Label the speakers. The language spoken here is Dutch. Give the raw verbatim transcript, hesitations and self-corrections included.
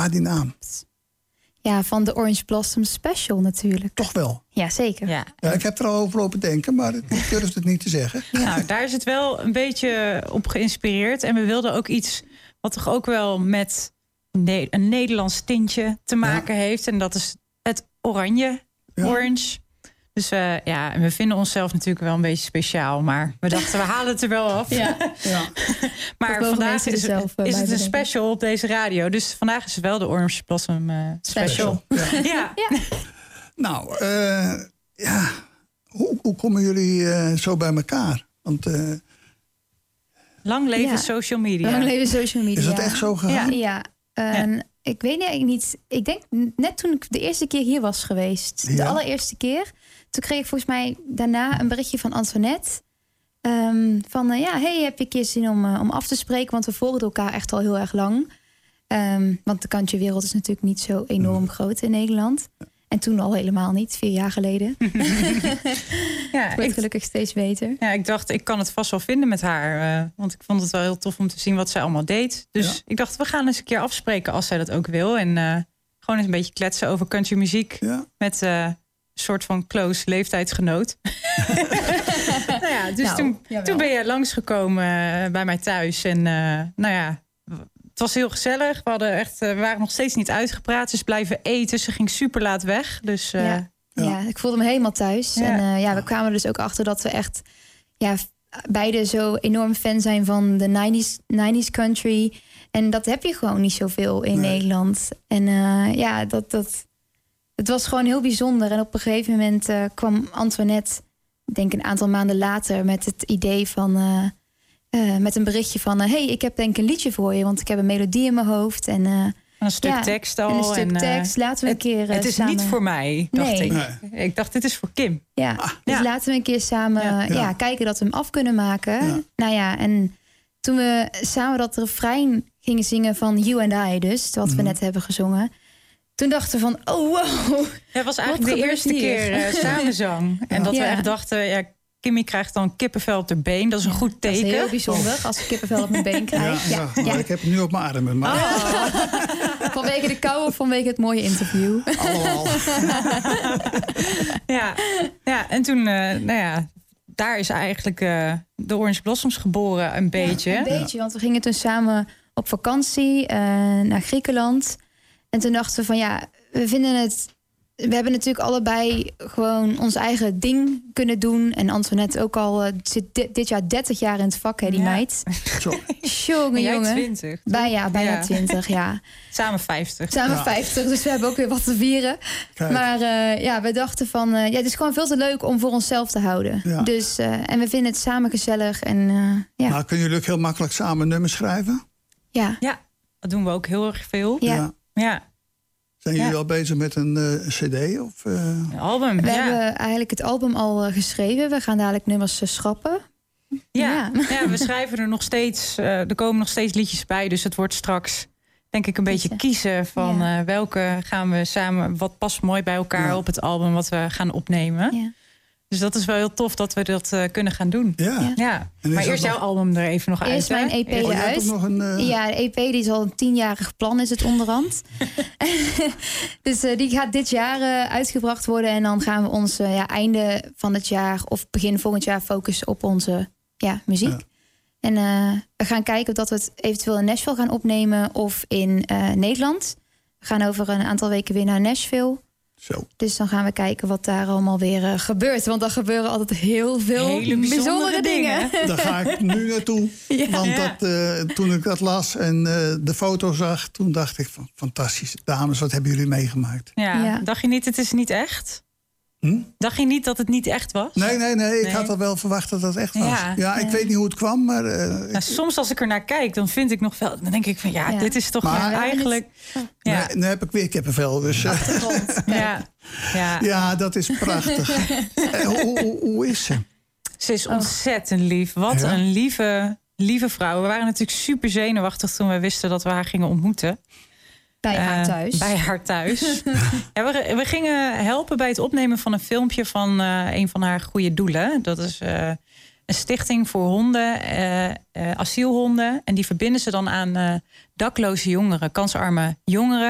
Speaker 1: Waar die naam?
Speaker 2: Ja, van de Orange Blossom Special natuurlijk.
Speaker 1: Toch wel?
Speaker 2: Ja, zeker.
Speaker 3: Ja.
Speaker 1: Ja, ik heb er al over lopen denken, maar ik durf het niet te zeggen.
Speaker 3: Nou, daar is het wel een beetje op geïnspireerd. En we wilden ook iets wat toch ook wel met ne- een Nederlands tintje te maken ja. heeft. En dat is het oranje, ja. orange. Dus uh, ja, en we vinden onszelf natuurlijk wel een beetje speciaal. Maar we dachten, we halen het er wel af. Ja. Ja. Maar vandaag is, zelf, uh, is het een special op deze radio. Dus vandaag is het wel de Orange Blossom uh, special. special. Ja. ja.
Speaker 1: ja. Nou, uh, ja. Hoe, hoe komen jullie uh, zo bij elkaar? Want... Uh,
Speaker 3: Lang leven ja. social media.
Speaker 2: Lang leven social media.
Speaker 1: Is dat echt zo gegaan?
Speaker 2: Ja, ja. Uh, ja. Ik weet eigenlijk niet. Ik denk net toen ik de eerste keer hier was geweest. Ja. De allereerste keer. Toen kreeg ik volgens mij daarna een berichtje van Antoinette. Um, van uh, ja, hey, heb je een keer zin om, uh, om af te spreken? Want we volgen elkaar echt al heel erg lang. Um, want de countrywereld is natuurlijk niet zo enorm groot in Nederland. En toen al helemaal niet, vier jaar geleden. Ja, het wordt ik, gelukkig steeds beter.
Speaker 3: Ja, ik dacht, ik kan het vast wel vinden met haar. Uh, want ik vond het wel heel tof om te zien wat zij allemaal deed. Dus ja. ik dacht, we gaan eens een keer afspreken als zij dat ook wil. En uh, gewoon eens een beetje kletsen over countrymuziek. Ja. Met uh, een soort van close leeftijdsgenoot. nou ja, dus nou, toen, toen ben je langsgekomen uh, bij mij thuis. En uh, nou ja... Het was heel gezellig. We, hadden echt, we waren nog steeds niet uitgepraat. Dus blijven eten. Ze ging super laat weg. Dus, uh,
Speaker 2: ja. Ja. ja, ik voelde me helemaal thuis. Ja. En uh, ja, we kwamen er dus ook achter dat we echt... Ja, beide zo enorm fan zijn van de nineties country. En dat heb je gewoon niet zoveel in nee. Nederland. En uh, ja, dat, dat, het was gewoon heel bijzonder. En op een gegeven moment uh, kwam Antoinette... ik denk een aantal maanden later... met het idee van... Uh, Uh, met een berichtje van... Uh, hey, ik heb denk ik een liedje voor je... want ik heb een melodie in mijn hoofd. En, uh,
Speaker 3: een stuk ja, tekst al.
Speaker 2: En een stuk
Speaker 3: en,
Speaker 2: tekst. Laten we een
Speaker 3: het,
Speaker 2: keer uh,
Speaker 3: Het is
Speaker 2: samen...
Speaker 3: niet voor mij, dacht
Speaker 2: nee.
Speaker 3: ik.
Speaker 1: Nee.
Speaker 3: Ik dacht, dit is voor Kim.
Speaker 2: Ja, ah. dus ja. laten we een keer samen ja. Ja, ja, kijken dat we hem af kunnen maken. Ja. Nou ja, en toen we samen dat refrein gingen zingen van You and I dus... wat mm. we net hebben gezongen... Toen dachten we van, oh wow.
Speaker 3: Het was eigenlijk de eerste hier? keer uh, samenzang. Ja. En dat ja. we echt dachten... Ja, Kimmy krijgt dan kippenvel op de been. Dat is een goed teken.
Speaker 2: Dat is heel bijzonder als ik kippenvel op mijn been krijg.
Speaker 1: Ja, ja, ja. Ik heb het nu op mijn armen. Maar...
Speaker 2: Oh. Vanwege de kou of vanwege het mooie interview?
Speaker 1: Allemaal.
Speaker 3: ja. ja, en toen, uh, nou ja, daar is eigenlijk uh, de Orange Blossoms geboren een beetje.
Speaker 2: Ja, een beetje, want we gingen toen samen op vakantie uh, naar Griekenland. En toen dachten we van ja, we vinden het... We hebben natuurlijk allebei gewoon ons eigen ding kunnen doen. En Antoinette ook al uh, zit dit, dit jaar dertig jaar in het vak, hè, die ja. meid. Jongen, jongen.
Speaker 3: twintig.
Speaker 2: Bij, ja, bijna ja. twintig, ja.
Speaker 3: Samen vijftig.
Speaker 2: Samen
Speaker 1: ja.
Speaker 2: vijftig, dus we hebben ook weer wat te vieren. Kijk. Maar uh, ja, we dachten van... Uh, ja, het is gewoon veel te leuk om voor onszelf te houden. Ja. Dus, uh, en we vinden het samen gezellig. En, uh, ja.
Speaker 1: Maar kunnen jullie ook heel makkelijk samen nummers schrijven?
Speaker 2: Ja.
Speaker 3: Ja, dat doen we ook heel erg veel.
Speaker 2: Ja.
Speaker 1: ja.
Speaker 3: ja.
Speaker 1: Zijn jullie
Speaker 3: ja.
Speaker 1: al bezig met een uh, cd? Of, uh...
Speaker 3: Een album,
Speaker 2: We
Speaker 3: ja.
Speaker 2: hebben eigenlijk het album al uh, geschreven. We gaan dadelijk nummers uh, schrappen.
Speaker 3: Ja. Ja. ja, we schrijven er nog steeds... Uh, er komen nog steeds liedjes bij. Dus het wordt straks, denk ik, een kiezen. beetje kiezen... van ja. uh, welke gaan we samen... wat past mooi bij elkaar ja. op het album... wat we gaan opnemen. Ja. Dus dat is wel heel tof dat we dat uh, kunnen gaan doen.
Speaker 1: Ja.
Speaker 3: ja. Maar eerst jouw nog... album er even nog
Speaker 2: eerst
Speaker 3: uit.
Speaker 2: Eerst mijn E P
Speaker 1: oh,
Speaker 2: eruit.
Speaker 1: Nog een, uh...
Speaker 2: Ja, de E P die is al een tienjarig plan, is het onderhand. Dus uh, die gaat dit jaar uh, uitgebracht worden. En dan gaan we ons uh, ja, einde van het jaar of begin volgend jaar focussen op onze ja, muziek. Ja. En uh, we gaan kijken dat we het eventueel in Nashville gaan opnemen of in uh, Nederland. We gaan over een aantal weken weer naar Nashville.
Speaker 1: Zo.
Speaker 2: Dus dan gaan we kijken wat daar allemaal weer uh, gebeurt. Want er gebeuren altijd heel veel
Speaker 3: Hele bijzondere, bijzondere dingen. dingen.
Speaker 1: Daar ga ik nu naartoe. Ja. Want
Speaker 3: ja.
Speaker 1: dat, uh, toen ik dat las en uh, de foto zag... toen dacht ik van fantastisch. Dames, wat hebben jullie meegemaakt?
Speaker 3: Ja. Ja. Dacht je niet, het is niet echt?
Speaker 1: Hm?
Speaker 3: Dacht je niet dat het niet echt was?
Speaker 1: Nee, nee, nee. Ik
Speaker 3: nee.
Speaker 1: had al wel verwacht dat dat echt was.
Speaker 3: Ja,
Speaker 1: ja ik
Speaker 2: ja.
Speaker 1: weet niet hoe het kwam, maar... Uh,
Speaker 3: nou, soms als ik er naar kijk, dan vind ik nog wel... dan denk ik van ja, ja. dit is toch
Speaker 1: maar,
Speaker 3: eigenlijk...
Speaker 1: Ja. Nee, nu heb ik weer kippenvel. Dus, uh,
Speaker 3: ja. Ja.
Speaker 1: ja, dat is prachtig. uh, hoe, hoe, hoe is ze?
Speaker 3: Ze is ontzettend lief. Wat
Speaker 1: ja?
Speaker 3: een lieve, lieve vrouw. We waren natuurlijk super zenuwachtig toen we wisten dat we haar gingen ontmoeten.
Speaker 2: Bij haar thuis.
Speaker 3: Uh, bij haar thuis. ja, we, we gingen helpen bij het opnemen van een filmpje van uh, een van haar goede doelen. Dat is uh, een stichting voor honden, uh, uh, asielhonden. En die verbinden ze dan aan uh, dakloze jongeren, kansarme jongeren.